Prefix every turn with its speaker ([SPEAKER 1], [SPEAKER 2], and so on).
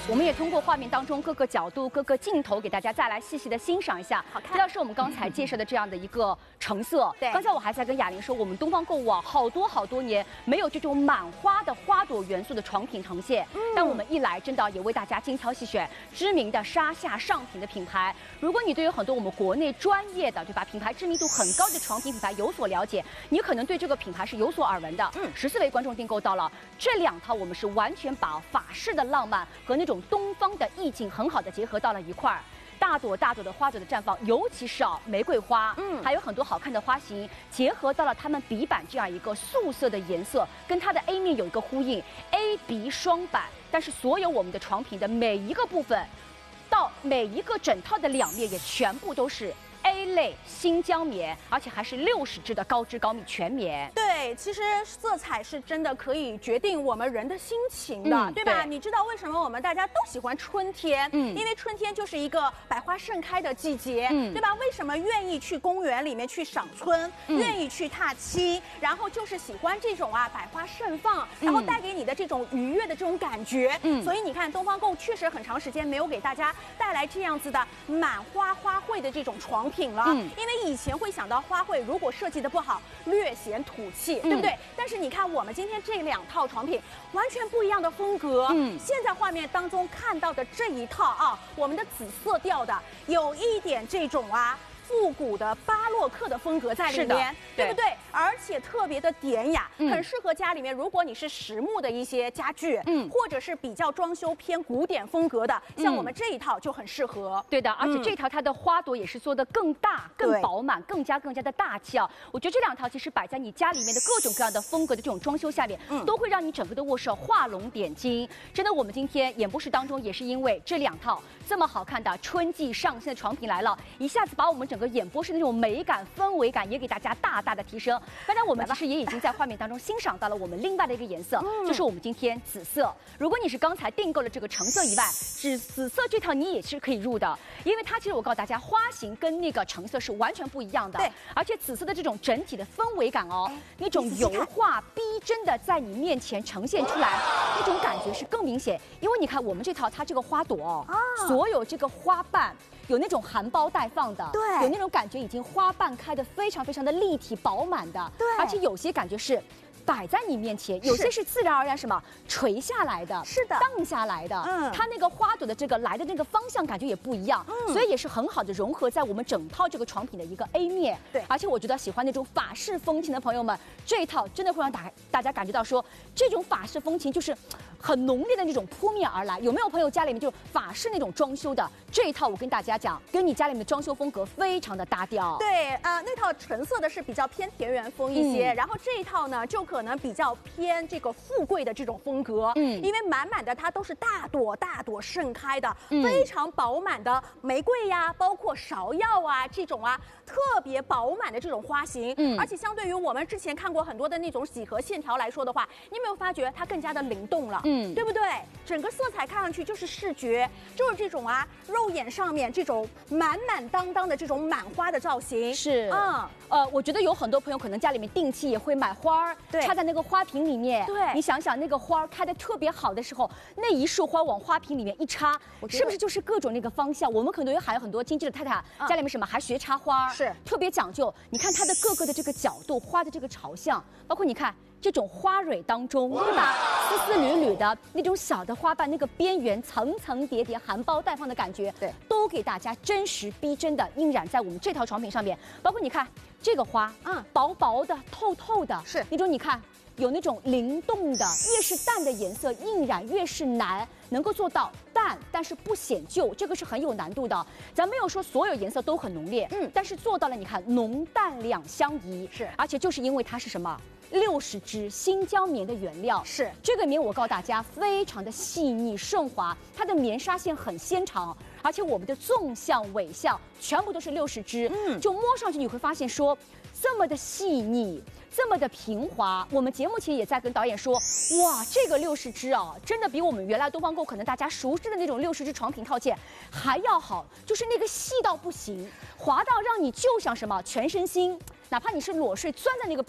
[SPEAKER 1] 我们也通过画面当中各个角度、各个镜头，给大家再来细细的欣赏一下。
[SPEAKER 2] 好看。
[SPEAKER 1] 这是我们刚才介绍的这样的一个成色。
[SPEAKER 2] 对。
[SPEAKER 1] 刚才我还在跟雅玲说，我们东方购物啊，好多年没有这种满花的花朵元素的床品呈现。但我们一来，真的也为大家精挑细选知名的纱下上品的品牌。如果你对于很多我们国内专业的，对吧，品牌知名度很高的床品品牌有所了解，你可能对这个品牌是有所耳闻的。14位观众订购到了这2套，我们是完全把法式的浪漫和那种东方的意境很好的结合到了一块儿。大朵大朵的花朵的绽放，尤其是玫瑰花，还有很多好看的花型，结合到了它们底板这样一个素色的颜色，跟它的 A 面有一个呼应 ，A B 双版。但是所有我们的床品的每一个部分，到每一个整套的2面也全部都是 A 类新疆棉，而且还是60支的高织高密全棉。
[SPEAKER 2] 对，其实色彩是真的可以决定我们人的心情的，对吧？你知道为什么我们大家都喜欢春天？因为春天就是一个百花盛开的季节，对吧？为什么愿意去公园里面去赏春，愿意去踏青，然后就是喜欢这种百花盛放，然后带给你的这种愉悦的这种感觉。所以你看，东方购物确实很长时间没有给大家带来这样子的满花花卉的这种床品了。因为以前会想到花卉如果设计的不好，略显土气，对不对？但是你看我们今天这2套床品完全不一样的风格。现在画面当中看到的这一套我们的紫色调的，有一点这种复古的巴洛克的风格在里面，对不对？而且特别的典雅，很适合家里面。如果你是实木的一些家具，或者是比较装修偏古典风格的，像我们这一套就很适合。
[SPEAKER 1] 对的，而且这一套它的花朵也是做的更大、更饱满、更加的大气啊！我觉得这2套其实摆在你家里面的各种各样的风格的这种装修下面，都会让你整个的卧室画龙点睛。真的，我们今天演播室当中也是因为这2套这么好看的春季上新的床品来了，一下子把我们整个演播室的那种美感、氛围感也给大家大大的提升。刚才我们其实也已经在画面当中欣赏到了我们另外的一个颜色，就是我们今天紫色。如果你是刚才订购了这个橙色以外，紫色这套你也是可以入的，因为它其实我告诉大家，花型跟那个橙色是完全不一样的。对，而且紫色的这种整体的氛围感那种油画逼真的在你面前呈现出来，那种感觉是更明显。因为你看我们这套它这个花朵所有这个花瓣有那种含苞待放的，对，有那种感觉已经花瓣开得非常的立体饱满的，对，而且有些感觉是摆在你面前，有些是自然而然什么垂下来的，是的，荡下来的，它那个花朵的这个来的那个方向感觉也不一样，所以也是很好的融合在我们整套这个床品的一个 A 面。对，而且我觉得喜欢那种法式风情的朋友们，这一套真的会让大家感觉到说，这种法式风情就是很浓烈的那种扑面而来。有没有朋友家里面就法式那种装修的？这一套我跟大家讲，跟你家里面的装修风格非常的搭调。对，那套橙色的是比较偏田园风一些，然后这一套呢就可能比较偏这个富贵的这种风格，因为满满的它都是大朵大朵盛开的，非常饱满的玫瑰呀，包括芍药这种特别饱满的这种花型，而且相对于我们之前看过很多的那种几何线条来说的话，你有没有发觉它更加的灵动了？对不对？整个色彩看上去就是视觉，就是这种肉眼上面这种满满当当的这种满花的造型。是，我觉得有很多朋友可能家里面定期也会买花插在那个花瓶里面。对，你想想那个花开得特别好的时候，那一束花往花瓶里面一插，是不是就是各种那个方向？我们可能还有很多精致的太太家里面什么还学插花，是特别讲究。你看它的各个的这个角度，花的这个朝向，包括你看这种花蕊当中，对吧？丝丝缕缕的那种小的花瓣，那个边缘层层叠叠、含苞待放的感觉，对，都给大家真实逼真的印染在我们这套床品上面。包括你看这个花，薄薄的、透透的，是那种你看有那种灵动的，越是淡的颜色印染越是难。能够做到淡，但是不显旧，这个是很有难度的。咱没有说所有颜色都很浓烈，但是做到了，你看浓淡两相宜，是，而且就是因为它是什么？60支新疆棉的原料，是这个棉，我告诉大家非常的细腻顺滑，它的棉纱线很纤长，而且我们的纵向、尾向全部都是60支，就摸上去你会发现说这么的细腻。这么的平滑，我们节目前也在跟导演说，哇，这个60支真的比我们原来东方购可能大家熟知的那种60支床品套件还要好，就是那个细到不行，滑到让你就想什么全身心，哪怕你是裸睡钻在那个